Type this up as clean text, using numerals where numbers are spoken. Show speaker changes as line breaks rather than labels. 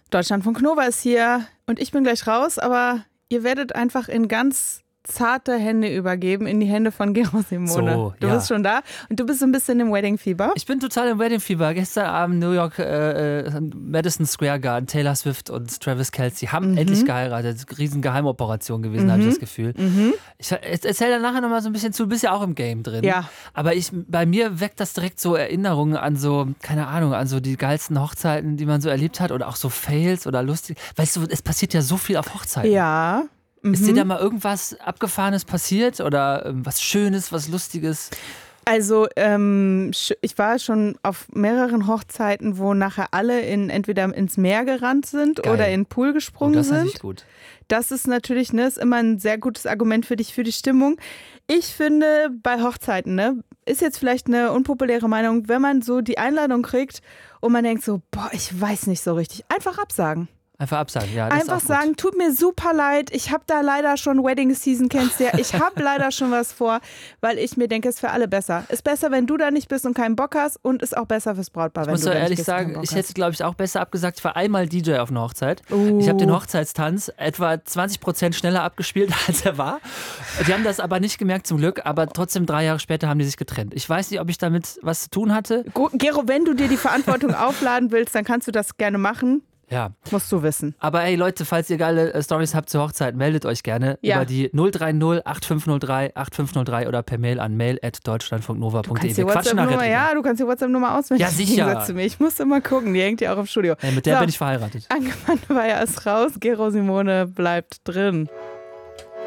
Deutschland von Nova ist hier und ich bin gleich raus, aber ihr werdet einfach in ganz zarte Hände übergeben, in die Hände von Gero Simone.
So,
du bist schon da und du bist so ein bisschen im Wedding-Fieber.
Ich bin total im Wedding-Fieber. Gestern Abend New York, Madison Square Garden, Taylor Swift und Travis Kelce haben endlich geheiratet. Riesen Geheimoperation gewesen, habe ich das Gefühl. Ich erzähle da nachher nochmal so ein bisschen zu, du bist ja auch im Game drin.
Ja.
Aber bei mir weckt das direkt so Erinnerungen an so, keine Ahnung, an so die geilsten Hochzeiten, die man so erlebt hat oder auch so Fails oder lustig. Weißt du, es passiert ja so viel auf Hochzeiten.
Ja.
Ist dir da mal irgendwas Abgefahrenes passiert oder was Schönes, was Lustiges?
Also ich war schon auf mehreren Hochzeiten, wo nachher alle entweder ins Meer gerannt sind oder in den Pool gesprungen
das ist
sind.
natürlich gut.
Das ist natürlich ist immer ein sehr gutes Argument für dich, für die Stimmung. Ich finde, bei Hochzeiten, ist jetzt vielleicht eine unpopuläre Meinung, wenn man so die Einladung kriegt und man denkt so, boah, ich weiß nicht so richtig, einfach absagen.
Einfach absagen, ja. Das
Einfach
ist auch
sagen, tut mir super leid, ich habe da leider schon Wedding Season, kennst du ja, ich habe leider schon was vor, weil ich mir denke, es ist für alle besser. Ist besser, wenn du da nicht bist und keinen Bock hast und ist auch besser fürs Brautpaar, wenn du da nicht bist. Ich muss
so ehrlich sagen, ich hätte, glaube ich, auch besser abgesagt. Ich war einmal DJ auf einer Hochzeit. Ich habe den Hochzeitstanz etwa 20% schneller abgespielt, als er war. Die haben das aber nicht gemerkt, zum Glück, aber trotzdem 3 Jahre später haben die sich getrennt. Ich weiß nicht, ob ich damit was zu tun hatte.
Gero, wenn du dir die Verantwortung aufladen willst, dann kannst du das gerne machen.
Ja.
Musst du wissen.
Aber hey Leute, falls ihr geile Storys habt zur Hochzeit, meldet euch gerne über die 030 8503 8503 oder per Mail an mail@deutschlandfunknova.de.
Du kannst die WhatsApp-Nummer auswendig.
Ja, sicher.
Zu mir. Ich muss immer gucken, die hängt ja auch im Studio.
Hey, mit der bin ich verheiratet.
Angefangen war ja erst raus, Gero Simone bleibt drin.